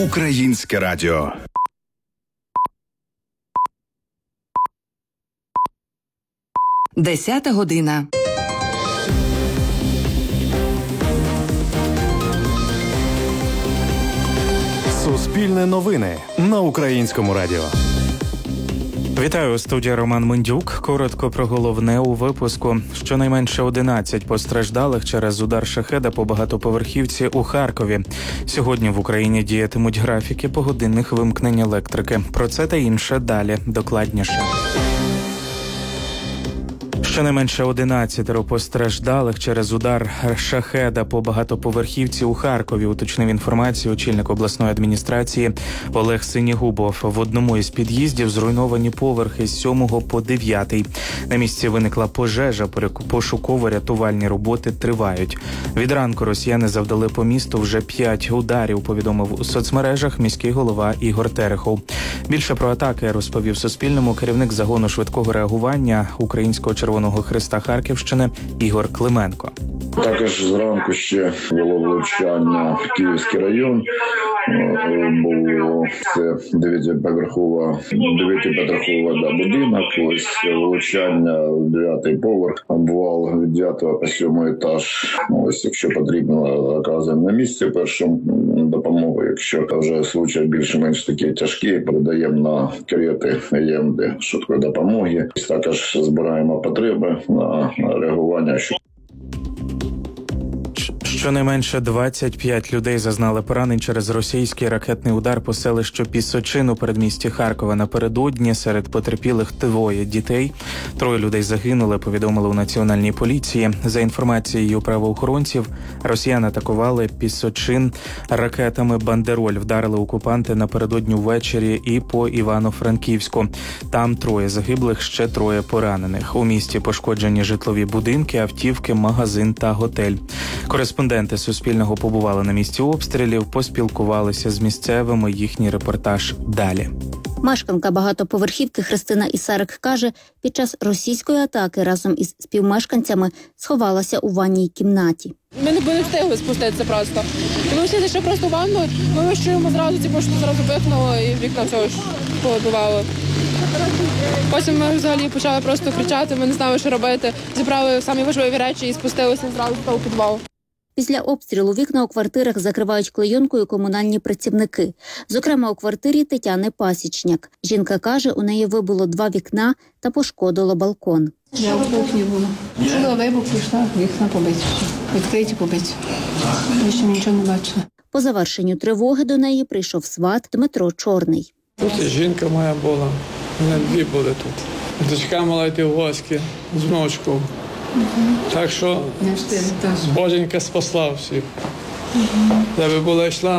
Українське радіо. Десята година. Суспільне новини на Українському радіо. Вітаю, студія Роман Мендюк. Коротко про головне у випуску. Щонайменше 11 постраждалих через удар шахеда по багатоповерхівці у Харкові. Сьогодні в Україні діятимуть графіки погодинних вимкнень електрики. Про це та інше далі, докладніше. Щонайменше 11 постраждалих через удар шахеда по багатоповерхівці у Харкові, уточнив інформацію очільник обласної адміністрації Олег Синігубов. В одному із під'їздів зруйновані поверхи з 7 по 9. На місці виникла пожежа, пошуково-рятувальні роботи тривають. Від ранку росіяни завдали по місту вже 5 ударів, повідомив у соцмережах міський голова Ігор Терехов. Більше про атаки розповів Суспільному керівник загону швидкого реагування Українського Червоного Хреста Харківщини Ігор Клименко. Також зранку ще було влучання в Київський район. Було це 9-поверховий будинок. Ось влучання в 9-й поверх, обвал від 9 по 7 етаж. Ось, якщо потрібно, оказуємо на місці першу допомогу. Якщо вже случаї більш-менш такі тяжкі, передаємо на карети ЄМД швидкої допомоги. Також збираємо потреби на реагування. Щонайменше 25 людей зазнали поранень через російський ракетний удар по селищу Пісочин у передмісті Харкова. Напередодні серед потерпілих 2 дітей. 3 людей загинули, повідомили у Національній поліції. За інформацією правоохоронців, росіяни атакували Пісочин ракетами «Бандероль». Вдарили окупанти напередодні ввечері і по Івано-Франківську. Там 3 загиблих, ще 3 поранених. У місті пошкоджені житлові будинки, автівки, магазин та готель. Кореспонденти Суспільного побували на місці обстрілів, поспілкувалися з місцевими. Їхній репортаж далі. Мешканка багатоповерхівки Христина Ісарик каже, під час російської атаки разом із співмешканцями сховалася у ванній кімнаті. Ми не встигли спуститися просто. Ми всі зайшли просто в ванну, ми чуємо зразу, що зразу бихнуло і вікна все ж побивало. Потім ми взагалі почали просто кричати, ми не знали, що робити. Зібрали самі важливі речі і спустилися зразу у підвал. Після обстрілу вікна у квартирах закривають клейонкою комунальні працівники. Зокрема, у квартирі Тетяни Пасічняк. Жінка каже, у неї вибило 2 вікна та пошкодило балкон. Я в кухні була. Чула вибух, пішла, вікна побиті. Відкриті побиті. Я ще нічого не бачила. По завершенню тривоги до неї прийшов сват Дмитро Чорний. Тут жінка моя була, мене 2 були тут. Дочка мала йти в гості з внучкою. Так що Боженька спасла всіх. Де би була йшла,